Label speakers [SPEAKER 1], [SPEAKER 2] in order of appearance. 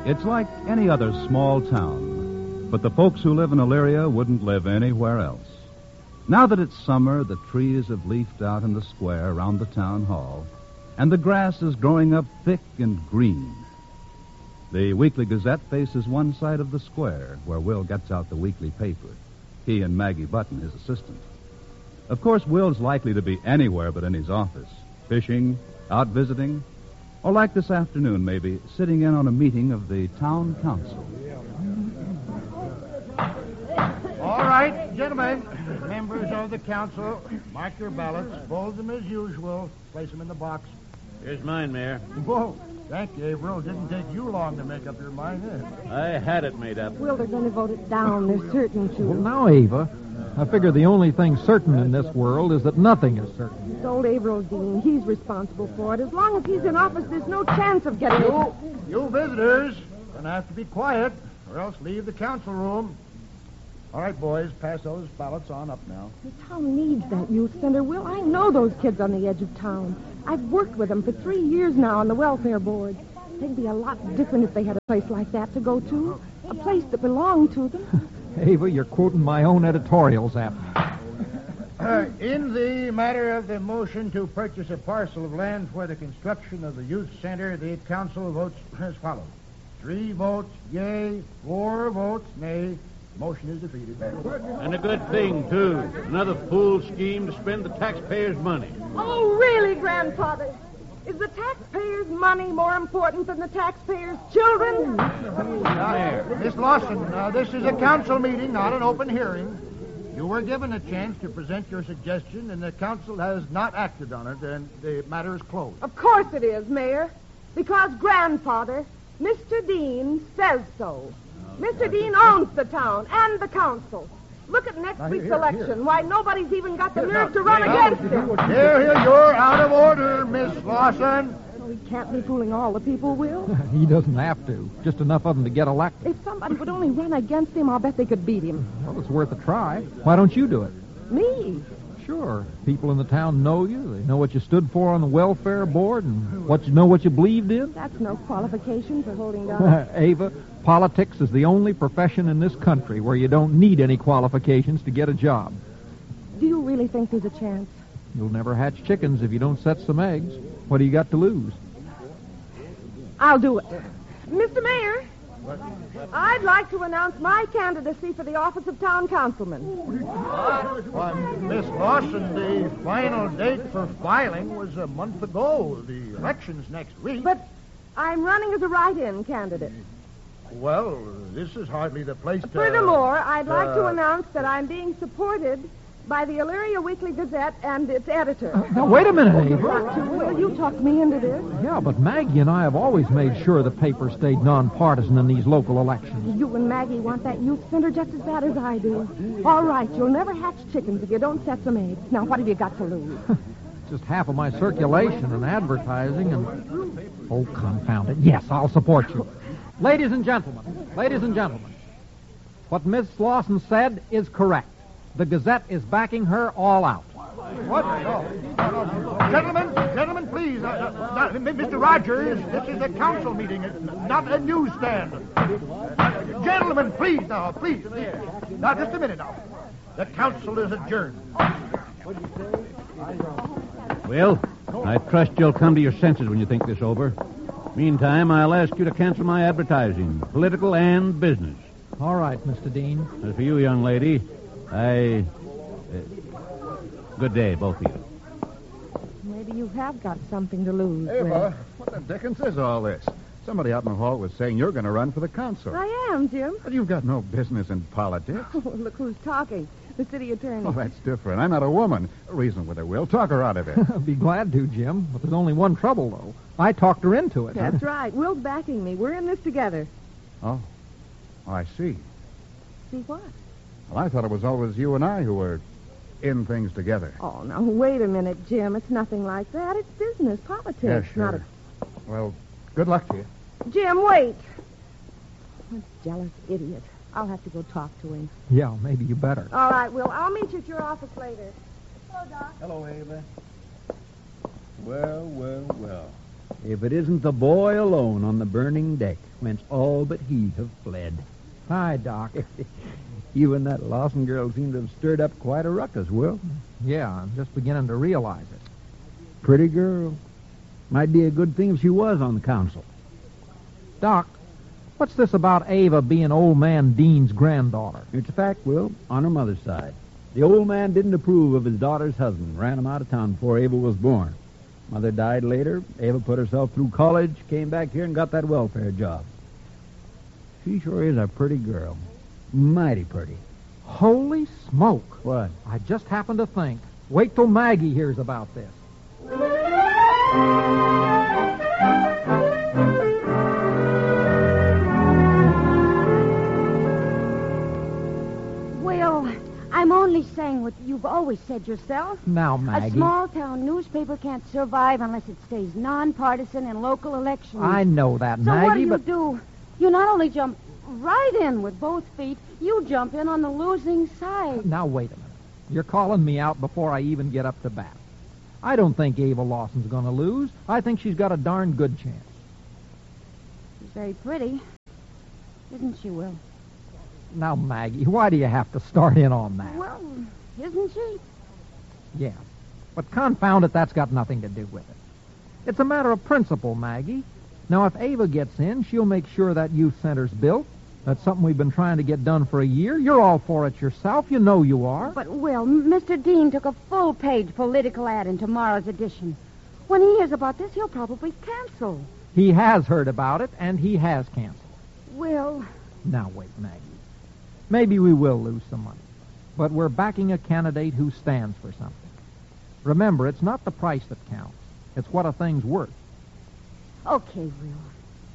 [SPEAKER 1] It's like any other small town, but the folks who live in Elyria wouldn't live anywhere else. Now that it's summer, the trees have leafed out in the square around the town hall, and the grass is growing up thick and green. The Weekly Gazette faces one side of the square, where Will gets out the weekly paper. He and Maggie Button, his assistant. Of course, Will's likely to be anywhere but in his office, fishing, out visiting, or like this afternoon, maybe, sitting in on a meeting of the town council.
[SPEAKER 2] All right, gentlemen, members of the council, mark your ballots, fold them as usual, place them in the box.
[SPEAKER 3] Here's mine, Mayor.
[SPEAKER 2] Whoa, thank you, Averill. Didn't take you long to make up your mind, eh?
[SPEAKER 3] I had it made up.
[SPEAKER 4] Well, they're going to vote it down. They're certain to.
[SPEAKER 5] Well, now, Ava, I figure the only thing certain in this world is that nothing is certain.
[SPEAKER 4] It's old Averill Dean. He's responsible for it. As long as he's in office, there's no chance of getting it.
[SPEAKER 2] You visitors, gonna have to be quiet, or else leave the council room. All right, boys, pass those ballots on up now.
[SPEAKER 4] The town needs that youth center, Will. I know those kids on the edge of town. I've worked with them for 3 years now on the welfare board. They'd be a lot different if they had a place like that to go to. A place that belonged to them.
[SPEAKER 5] Ava, you're quoting my own editorials after me.
[SPEAKER 2] In the matter of the motion to purchase a parcel of land for the construction of the youth center, the council votes as follows. 3 votes yea, 4 votes nay. Motion is defeated.
[SPEAKER 3] And a good thing, too. Another fool scheme to spend the taxpayers' money.
[SPEAKER 4] Oh, really, Grandfather? Is the taxpayers' money more important than the taxpayers' children?
[SPEAKER 2] Miss Lawson, this is a council meeting, not an open hearing. You were given a chance to present your suggestion, and the council has not acted on it, and the matter is closed.
[SPEAKER 4] Of course it is, Mayor. Because, Grandfather, Mr. Dean says so. Mr. Dean owns the town and the council. Look at next week's election. Why, nobody's even got the nerve to run against him.
[SPEAKER 2] Here, you're out of order, Miss Lawson.
[SPEAKER 4] Oh, he can't be fooling all the people, Will.
[SPEAKER 5] He doesn't have to. Just enough of them to get elected.
[SPEAKER 4] If somebody would only run against him, I'll bet they could beat him.
[SPEAKER 5] Well, it's worth a try. Why don't you do it?
[SPEAKER 4] Me?
[SPEAKER 5] Sure. People in the town know you. They know what you stood for on the welfare board and what you believed in.
[SPEAKER 4] That's no qualification for holding down.
[SPEAKER 5] Ava, politics is the only profession in this country where you don't need any qualifications to get a job.
[SPEAKER 4] Do you really think there's a chance?
[SPEAKER 5] You'll never hatch chickens if you don't set some eggs. What do you got to lose?
[SPEAKER 4] I'll do it. Mr. Mayor, I'd like to announce my candidacy for the office of town councilman.
[SPEAKER 2] Why, Miss Lawson, the final date for filing was a month ago. The election's next week.
[SPEAKER 4] But I'm running as a write-in candidate.
[SPEAKER 2] Well, this is hardly the place to...
[SPEAKER 4] Furthermore, I'd like to announce that I'm being supported by the Elyria Weekly Gazette and its editor.
[SPEAKER 5] Now, wait a minute, Ava.
[SPEAKER 4] Will you talk me into this?
[SPEAKER 5] Yeah, but Maggie and I have always made sure the paper stayed nonpartisan in these local elections.
[SPEAKER 4] You and Maggie want that youth center just as bad as I do. All right, you'll never hatch chickens if you don't set some eggs. Now, what have you got to lose?
[SPEAKER 5] Just half of my circulation and advertising and... Oh, confound it. Yes, I'll support you. Ladies and gentlemen, what Miss Lawson said is correct. The Gazette is backing her all out.
[SPEAKER 2] What? No. Gentlemen, please. Mr. Rogers, this is a council meeting, not a newsstand. Gentlemen, please. Now, just a minute now. The council is adjourned.
[SPEAKER 3] Well, I trust you'll come to your senses when you think this over. Meantime, I'll ask you to cancel my advertising, political and business.
[SPEAKER 5] All right, Mr. Dean.
[SPEAKER 3] As for you, young lady, good day, both of you.
[SPEAKER 4] Maybe you have got something to lose.
[SPEAKER 1] Ava, what the dickens is all this? Somebody out in the hall was saying you're going to run for the council.
[SPEAKER 4] I am, Jim.
[SPEAKER 1] But you've got no business in politics.
[SPEAKER 4] Oh, look who's talking. The city attorney.
[SPEAKER 1] Oh, that's different. I'm not a woman. Reason with her, Will. Talk her out of it.
[SPEAKER 5] I'd be glad to, Jim. But there's only one trouble, though. I talked her into it.
[SPEAKER 4] That's right. Will's backing me. We're in this together.
[SPEAKER 1] Oh, I see.
[SPEAKER 4] See what?
[SPEAKER 1] Well, I thought it was always you and I who were in things together.
[SPEAKER 4] Oh, now, wait a minute, Jim. It's nothing like that. It's business, politics.
[SPEAKER 1] Yeah, sure.
[SPEAKER 4] Not
[SPEAKER 1] Well, good luck to you.
[SPEAKER 4] Jim, wait. What a jealous idiot. I'll have to go talk to him.
[SPEAKER 5] Yeah, maybe you better.
[SPEAKER 4] All right, Will. I'll meet you at your office later. Hello, Doc.
[SPEAKER 6] Hello, Ava. Well. if it isn't the boy alone on the burning deck, whence all but he have fled.
[SPEAKER 5] Hi, Doc.
[SPEAKER 6] You and that Lawson girl seem to have stirred up quite a ruckus, Will.
[SPEAKER 5] Yeah, I'm just beginning to realize it.
[SPEAKER 6] Pretty girl. Might be a good thing if she was on the council.
[SPEAKER 5] Doc, what's this about Ava being old man Dean's granddaughter?
[SPEAKER 6] It's a fact, Will, on her mother's side. The old man didn't approve of his daughter's husband, ran him out of town before Ava was born. Mother died later. Ava put herself through college, came back here and got that welfare job. She sure is a pretty girl. Mighty pretty.
[SPEAKER 5] Holy smoke.
[SPEAKER 6] What?
[SPEAKER 5] I just happened to think. Wait till Maggie hears about this.
[SPEAKER 7] Well, I'm only saying what you've always said yourself.
[SPEAKER 5] Now, Maggie.
[SPEAKER 7] A small-town newspaper can't survive unless it stays nonpartisan in local elections.
[SPEAKER 5] I know that,
[SPEAKER 7] So
[SPEAKER 5] Maggie,
[SPEAKER 7] what do? You not only jump right in with both feet, you jump in on the losing side.
[SPEAKER 5] Now, wait a minute. You're calling me out before I even get up to bat. I don't think Ava Lawson's going to lose. I think she's got a darn good chance.
[SPEAKER 7] She's very pretty, isn't she, Will?
[SPEAKER 5] Now, Maggie, why do you have to start in on that?
[SPEAKER 7] Well, isn't she?
[SPEAKER 5] Yeah. But confound it, that's got nothing to do with it. It's a matter of principle, Maggie. Now, if Ava gets in, she'll make sure that youth center's built. That's something we've been trying to get done for a year. You're all for it yourself. You know you are.
[SPEAKER 7] But, Will, Mr. Dean took a full-page political ad in tomorrow's edition. When he hears about this, he'll probably cancel.
[SPEAKER 5] He has heard about it, and he has canceled.
[SPEAKER 7] Will...
[SPEAKER 5] Now, wait, Maggie. Maybe we will lose some money. But we're backing a candidate who stands for something. Remember, it's not the price that counts. It's what a thing's worth.
[SPEAKER 7] Okay, Will.